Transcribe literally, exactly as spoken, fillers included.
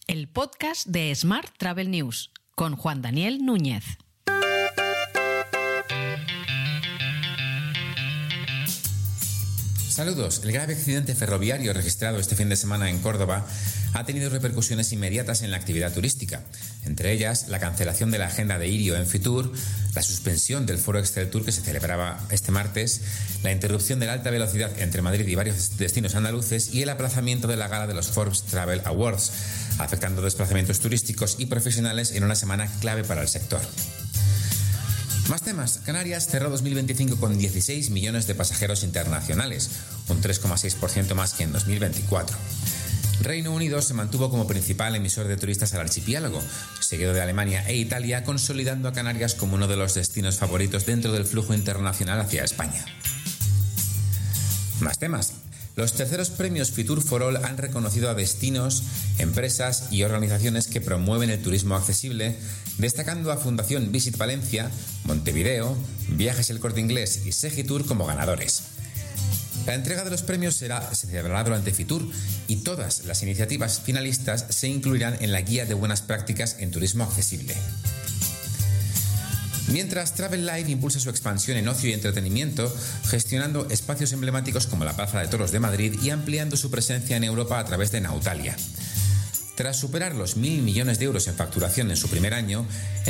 el podcast de Smart Travel News con Juan Daniel Núñez. Saludos. El grave accidente ferroviario registrado este fin de semana en Córdoba ha tenido repercusiones inmediatas en la actividad turística, entre ellas la cancelación de la agenda de Irio en Fitur, la suspensión del Foro Exceltur que se celebraba este martes, la interrupción de la alta velocidad entre Madrid y varios destinos andaluces y el aplazamiento de la gala de los Forbes Travel Awards, afectando desplazamientos turísticos y profesionales en una semana clave para el sector. Más temas. Canarias cerró dos mil veinticinco con dieciséis millones de pasajeros internacionales, un tres coma seis por ciento más que en dos mil veinticuatro. Reino Unido se mantuvo como principal emisor de turistas al archipiélago, seguido de Alemania e Italia, consolidando a Canarias como uno de los destinos favoritos dentro del flujo internacional hacia España. Más temas. Los terceros premios Fitur for All han reconocido a destinos, empresas y organizaciones que promueven el turismo accesible, destacando a Fundación Visit Valencia, Montevideo, Viajes El Corte Inglés y Segitur como ganadores. La entrega de los premios será, se celebrará durante Fitur y todas las iniciativas finalistas se incluirán en la guía de buenas prácticas en turismo accesible. Mientras, Travel Life impulsa su expansión en ocio y entretenimiento, gestionando espacios emblemáticos como la Plaza de Toros de Madrid y ampliando su presencia en Europa a través de Nautalia. Tras superar los mil millones de euros en facturación en su primer año,